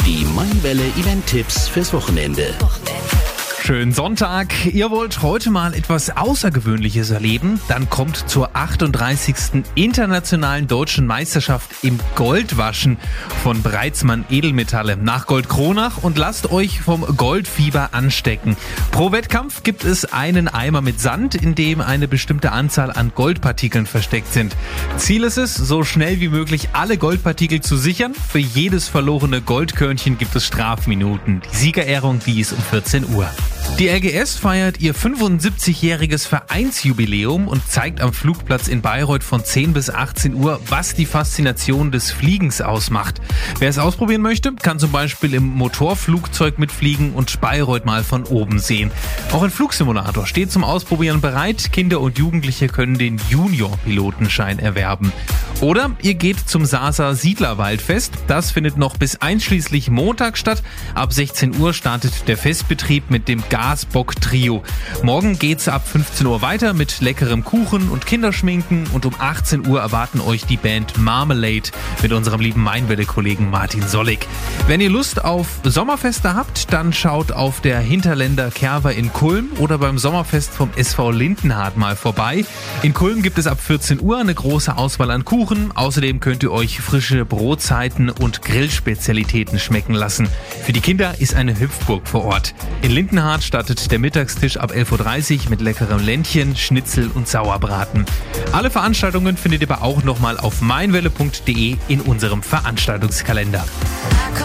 Die Mainwelle Event-Tipps fürs Wochenende. Schönen Sonntag. Ihr wollt heute mal etwas Außergewöhnliches erleben? Dann kommt zur 38. Internationalen Deutschen Meisterschaft im Goldwaschen von Breitzmann Edelmetalle nach Goldkronach und lasst euch vom Goldfieber anstecken. Pro Wettkampf gibt es einen Eimer mit Sand, in dem eine bestimmte Anzahl an Goldpartikeln versteckt sind. Ziel ist es, so schnell wie möglich alle Goldpartikel zu sichern. Für jedes verlorene Goldkörnchen gibt es Strafminuten. Die Siegerehrung, die ist um 14 Uhr. Die LGS feiert ihr 75-jähriges Vereinsjubiläum und zeigt am Flugplatz in Bayreuth von 10 bis 18 Uhr, was die Faszination des Fliegens ausmacht. Wer es ausprobieren möchte, kann zum Beispiel im Motorflugzeug mitfliegen und Bayreuth mal von oben sehen. Auch ein Flugsimulator steht zum Ausprobieren bereit. Kinder und Jugendliche können den Junior-Pilotenschein erwerben. Oder ihr geht zum Saser Siedlerwaldfest. Das findet noch bis einschließlich Montag statt. Ab 16 Uhr startet der Festbetrieb mit dem Gasbock-Trio. Morgen geht's ab 15 Uhr weiter mit leckerem Kuchen und Kinderschminken und um 18 Uhr erwarten euch die Band Marmalade mit unserem lieben Mainwelle-Kollegen Martin Sollig. Wenn ihr Lust auf Sommerfeste habt, dann schaut auf der Hinterländer Kerwa in Kulm oder beim Sommerfest vom SV Lindenhardt mal vorbei. In Kulm gibt es ab 14 Uhr eine große Auswahl an Kuchen. Außerdem könnt ihr euch frische Brotzeiten und Grillspezialitäten schmecken lassen. Für die Kinder ist eine Hüpfburg vor Ort. In Lindenhardt startet der Mittagstisch ab 11.30 Uhr mit leckerem Ländchen, Schnitzel und Sauerbraten. Alle Veranstaltungen findet ihr aber auch nochmal auf mainwelle.de in unserem Veranstaltungskalender.